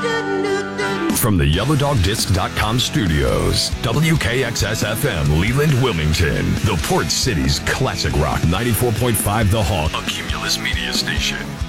From the YellowDogDisc.com studios, WKXS-FM, Leland, Wilmington, the Port City's classic rock 94.5 The Hawk, a Cumulus media station.